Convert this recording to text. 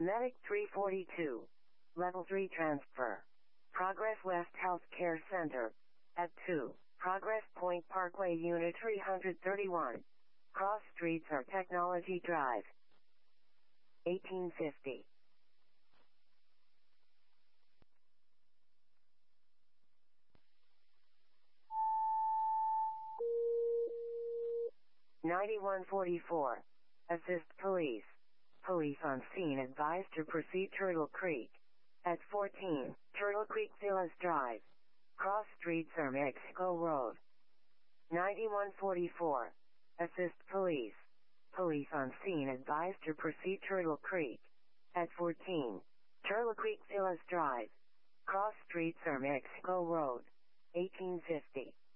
Medic 342. Level 3 transfer. Progress West Healthcare Center. At 2. Progress Point Parkway Unit 331. Cross Streets or Technology Drive. 1850. (9144). Assist police. Police on scene advised to proceed Turtle Creek. At 14, Turtle Creek Villas Drive. Cross Streets or Mexico Road. 9144. Assist police. Police on scene advised to proceed Turtle Creek. At 14, Turtle Creek Villas Drive. Cross Streets or Mexico Road. 1850.